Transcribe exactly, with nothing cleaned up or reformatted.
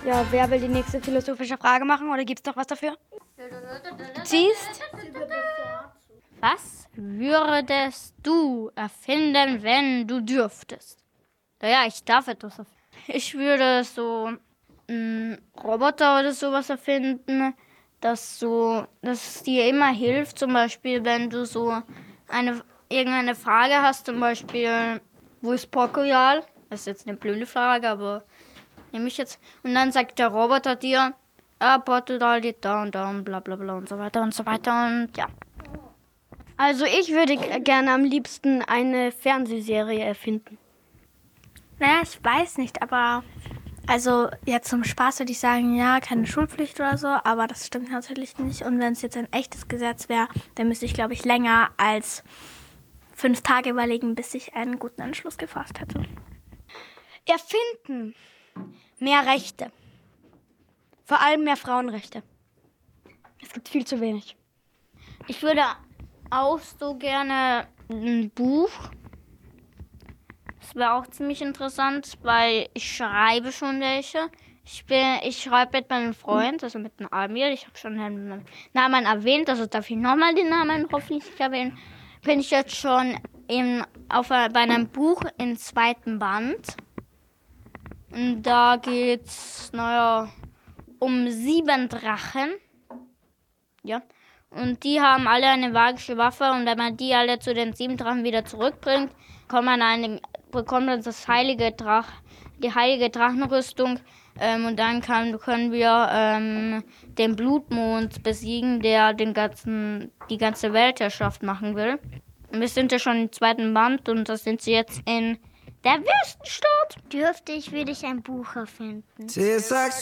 Ja, wer will die nächste philosophische Frage machen oder gibt's noch was dafür? Du ziehst. Was würdest du erfinden, wenn du dürftest? Naja, ich darf etwas erfinden. Ich würde so einen Roboter oder sowas erfinden, dass so, dass dir immer hilft, zum Beispiel, wenn du so eine, irgendeine Frage hast, zum Beispiel, wo ist Portugal? Das ist jetzt eine blöde Frage, aber nehme ich jetzt. Und dann sagt der Roboter dir, ah, Portugal liegt da und da und bla bla bla und so weiter und so weiter und ja. Also ich würde g- gerne am liebsten eine Fernsehserie erfinden. Naja, ich weiß nicht, aber also jetzt zum Spaß würde ich sagen, ja, keine Schulpflicht oder so, aber das stimmt natürlich nicht. Und wenn es jetzt ein echtes Gesetz wäre, dann müsste ich, glaube ich, länger als fünf Tage überlegen, bis ich einen guten Entschluss gefasst hätte. Erfinden. Mehr Rechte. Vor allem mehr Frauenrechte. Es gibt viel zu wenig. Ich würde auch so gerne ein Buch. Das wäre auch ziemlich interessant, weil ich schreibe schon welche. Ich, bin, ich schreibe mit meinem Freund, also mit dem Amir. Ich habe schon den Namen erwähnt, also darf ich nochmal den Namen hoffentlich nicht erwähnen. Bin ich jetzt schon in, auf, bei einem Buch im zweiten Band. Und da geht's, naja, um sieben Drachen. Ja. Und die haben alle eine magische Waffe. Und wenn man die alle zu den sieben Drachen wieder zurückbringt, kommt man eine, bekommt man das heilige Drach, die heilige Drachenrüstung. Ähm, und dann kann, können wir ähm, den Blutmond besiegen, der den ganzen, die ganze Weltherrschaft machen will. Und wir sind ja schon im zweiten Band und da sind sie jetzt in der Wüstenstadt. Dürfte ich, würde ich ein Buch erfinden. Tastes like